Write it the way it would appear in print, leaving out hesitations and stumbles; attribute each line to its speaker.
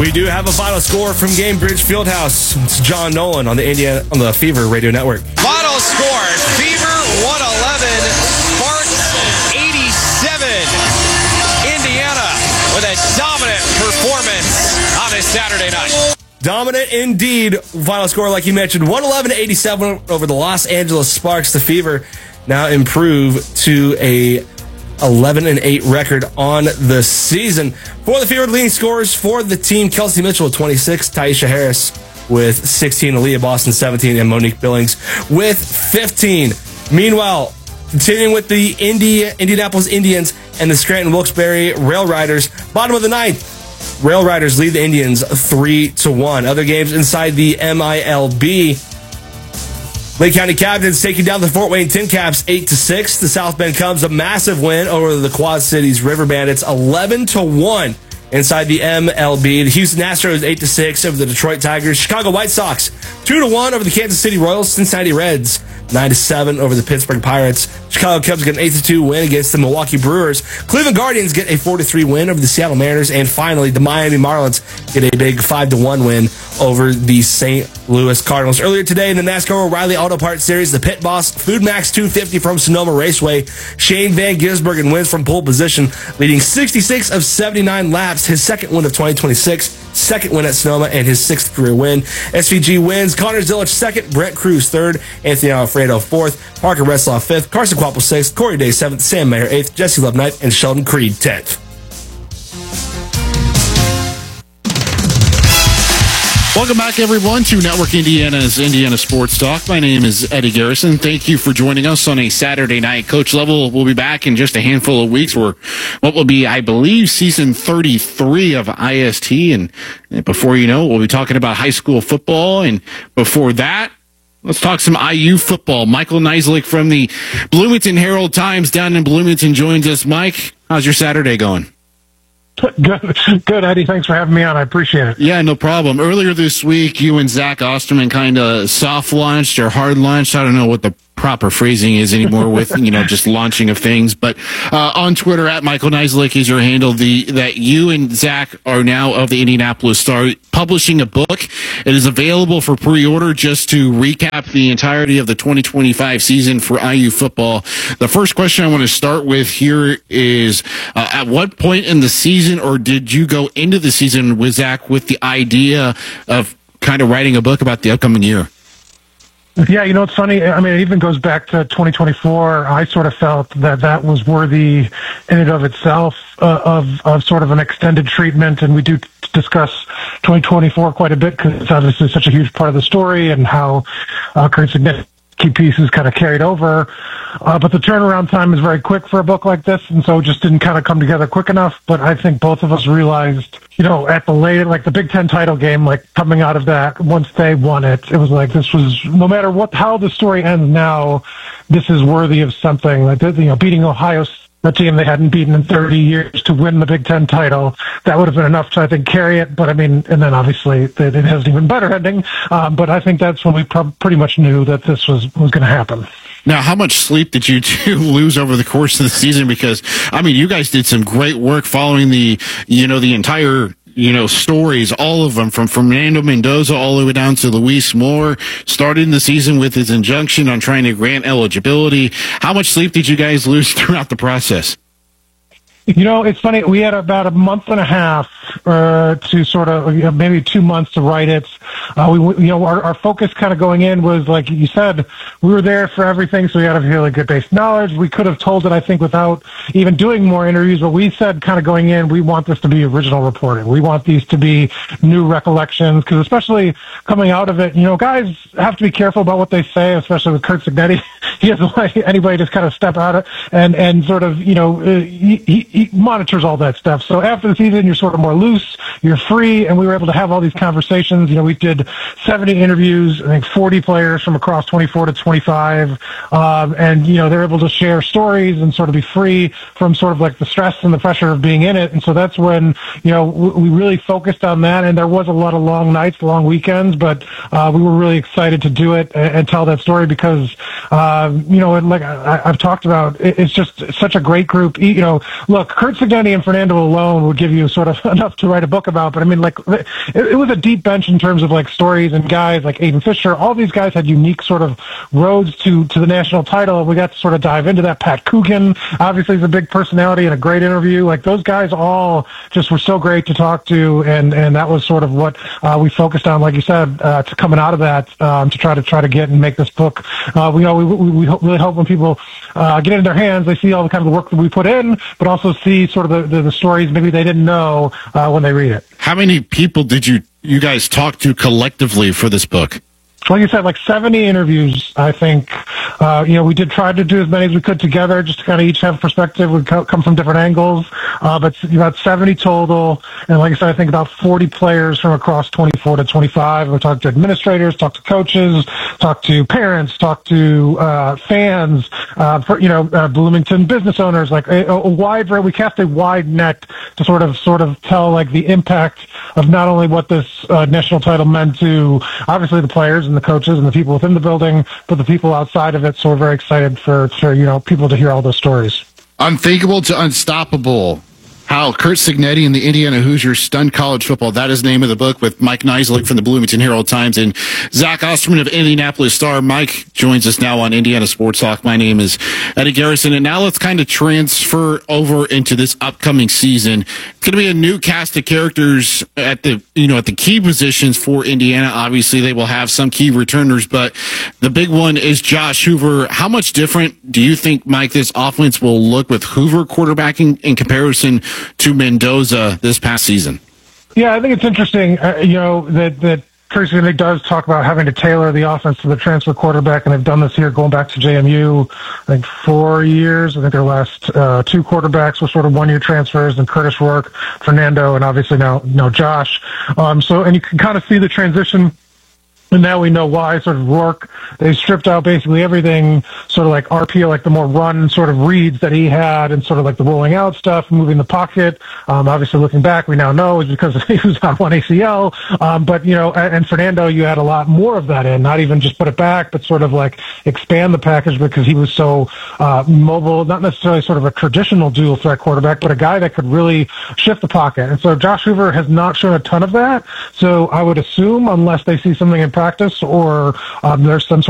Speaker 1: We do have a final score from Gainbridge Fieldhouse. It's John Nolan on the Fever Radio Network.
Speaker 2: Final score: Fever 111, Sparks 87. Indiana with a dominant performance on this Saturday night.
Speaker 1: Dominant indeed. Final score, like you mentioned, 111-87 over the Los Angeles Sparks. The Fever now improve to a 11-8 record on the season. For the Fever, leading scorers for the team: Kelsey Mitchell with 26, Taisha Harris with 16, Aaliyah Boston 17, and Monique Billings with 15. Meanwhile, continuing with the Indianapolis Indians and the Scranton Wilkes-Barre Rail Riders, bottom of the ninth, Rail Riders lead the Indians 3-1. Other games inside the MILB: Lake County Captains taking down the Fort Wayne Tin Caps 8-6. The South Bend Cubs a massive win over the Quad Cities River Bandits 11-1. Inside the MLB, the Houston Astros 8-6 over the Detroit Tigers. Chicago White Sox 2-1 over the Kansas City Royals. Cincinnati Reds 9-7 over the Pittsburgh Pirates. Chicago Cubs get an 8-2 win against the Milwaukee Brewers. Cleveland Guardians get a 4-3 win over the Seattle Mariners. And finally, the Miami Marlins get a big 5-1 win over the St. Louis Cardinals. Earlier today in the NASCAR O'Reilly Auto Parts Series, the pit boss, Food Max 250 from Sonoma Raceway, Shane Van Gisbergen wins from pole position, leading 66 of 79 laps, his second win of 2026, second win at Sonoma, and his sixth career win. SVG wins, Connor Zillich second, Brent Cruz third, Anthony Alfredo fourth, Parker Retzlaff fifth, Carson Quapple sixth, Corey Day seventh, Sam Mayer eighth, Jesse Love ninth, and Sheldon Creed 10th.
Speaker 3: Welcome back, everyone, to Network Indiana's Indiana Sports Talk. My name is Eddie Garrison. Thank you for joining us on a Saturday night. Coach Level will be back in just a handful of weeks for what will be, I believe, season 33 of IST. And before you know it, we'll be talking about high school football. And before that, let's talk some IU football. Michael Neislich from the Bloomington Herald-Times down in Bloomington joins us. Mike, how's your Saturday going?
Speaker 4: Good, Eddie. Thanks for having me on. I appreciate it.
Speaker 3: Yeah, no problem. Earlier this week, you and Zach Osterman kind of soft launched or hard launched. I don't know what the proper phrasing is anymore with, just launching of things. But on Twitter, at Michael Neislich is your handle, that you and Zach are now of the Indianapolis Star publishing a book. It is available for pre-order. Just to recap the entirety of the 2025 season for IU football. The first question I want to start with here is, at what point in the season, or did you go into the season with Zach with the idea of kind of writing a book about the upcoming year?
Speaker 4: Yeah, it's funny. I mean, it even goes back to 2024. I sort of felt that was worthy in and of itself of sort of an extended treatment. And we do discuss 2024 quite a bit because it's obviously such a huge part of the story and how Kurt Signet key pieces kind of carried over. But the turnaround time is very quick for a book like this, and so it just didn't kind of come together quick enough. But I think both of us realized, at the late, like the Big Ten title game, like coming out of that, once they won it, it was like, this was, no matter how the story ends now, this is worthy of something. Like, beating Ohio, a team they hadn't beaten in 30 years, to win the Big Ten title, that would have been enough to, I think, carry it. But I mean, and then obviously it has an even better ending. But I think that's when we pretty much knew that this was going to happen.
Speaker 3: Now, how much sleep did you two lose over the course of the season? Because, I mean, you guys did some great work following the entire stories, all of them, from Fernando Mendoza all the way down to Luis Moore, starting the season with his injunction on trying to grant eligibility. How much sleep did you guys lose throughout the process?
Speaker 4: It's funny. We had about a month and a half to sort of maybe 2 months to write it. Our focus kind of going in was, like you said, we were there for everything, so we had a really good base knowledge. We could have told it, I think, without even doing more interviews, but we said kind of going in, we want this to be original reporting. We want these to be new recollections, because especially coming out of it, guys have to be careful about what they say, especially with Curt Signetti. He doesn't let anybody just kind of step out of and sort of, he monitors all that stuff. So after the season, you're sort of more loose, you're free, and we were able to have all these conversations. We did did 70 interviews, I think 40 players from across 24 to 25. And, they're able to share stories and sort of be free from sort of like the stress and the pressure of being in it. And so that's when, we really focused on that. And there was a lot of long nights, long weekends, but we were really excited to do it and tell that story because, like I've talked about, it's just such a great group. Look, Curt Cignetti and Fernando alone would give you sort of enough to write a book about. But I mean, like, it was a deep bench in terms of like stories and guys like Aiden Fisher. All these guys had unique sort of roads to the national title. We got to sort of dive into that. Pat Coogan, obviously, is a big personality and a great interview. Like, those guys all just were so great to talk to, and that was sort of what we focused on, like you said, to coming out of that, to try to get and make this book. We really hope when people get it in their hands, they see all the kind of the work that we put in, but also see sort of the stories maybe they didn't know when they read it.
Speaker 3: How many people did you guys talk to collectively for this book?
Speaker 4: Like you said, like 70 interviews, I think. We did try to do as many as we could together, just to kind of each have perspective. We come from different angles, but about 70 total. And like I said, I think about 40 players from across 24 to 25. We talked to administrators, talked to coaches, talked to parents, talked to fans, Bloomington business owners, like a wide variety. We cast a wide net to sort of tell like the impact of not only what this national title meant to obviously the players and the coaches and the people within the building, but the people outside of it. So we're very excited for people to hear all those stories.
Speaker 3: Unthinkable to unstoppable. How Curt Cignetti and the Indiana Hoosiers stunned college football. That is the name of the book, with Mike Niziolek from the Bloomington Herald-Times and Zach Osterman of Indianapolis Star. Mike joins us now on Indiana Sports Talk. My name is Eddie Garrison, and now let's kind of transfer over into this upcoming season. It's going to be a new cast of characters at the key positions for Indiana. Obviously, they will have some key returners, but the big one is Josh Hoover. How much different do you think, Mike, this offense will look with Hoover quarterbacking in comparison to Mendoza this past season?
Speaker 4: Yeah, I think it's interesting, that Curt Cignetti does talk about having to tailor the offense to the transfer quarterback, and they've done this here going back to JMU, I think 4 years. I think their last two quarterbacks were sort of one-year transfers, and Curtis Rourke, Fernando, and obviously now Josh. And you can kind of see the transition. And now we know why. Sort of Rourke, they stripped out basically everything, sort of like RPO, like the more run sort of reads that he had, and sort of like the rolling out stuff, moving the pocket. Obviously, looking back, we now know is because he was on one ACL. But and Fernando, you had a lot more of that in. Not even just put it back, but sort of like expand the package because he was so mobile. Not necessarily sort of a traditional dual threat quarterback, but a guy that could really shift the pocket. And so Josh Hoover has not shown a ton of that. So I would assume, unless they see something in practice or there's some sort